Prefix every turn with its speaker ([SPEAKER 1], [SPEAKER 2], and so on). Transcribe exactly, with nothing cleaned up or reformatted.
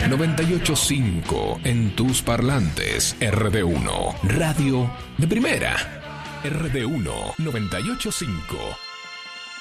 [SPEAKER 1] noventa y ocho punto cinco en tus parlantes. R D uno, radio de primera. R D uno, noventa y ocho punto cinco.